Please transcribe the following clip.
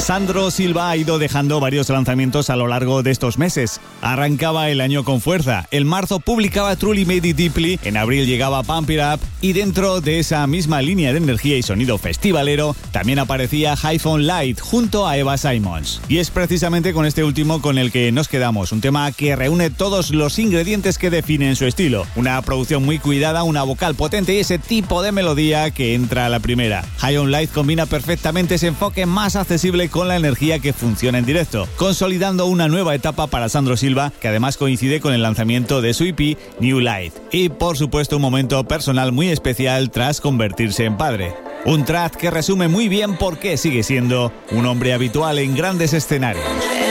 Sandro Silva ha ido dejando varios lanzamientos a lo largo de estos meses. Arrancaba el año con fuerza. En marzo publicaba Truly Made It Deeply, en abril llegaba Pump It Up y dentro de esa misma línea de energía y sonido festivalero también aparecía High On Light junto a Eva Simons. Y es precisamente con este último con el que nos quedamos, un tema que reúne todos los ingredientes que definen su estilo. Una producción muy cuidada, una vocal potente y ese tipo de melodía que entra a la primera. High On Light combina perfectamente ese enfoque más accesible con la energía que funciona en directo, consolidando una nueva etapa para Sandro Silva, que además coincide con el lanzamiento de su EP New Light. Y por supuesto un momento personal muy especial tras convertirse en padre. Un track que resume muy bien por qué sigue siendo un hombre habitual en grandes escenarios.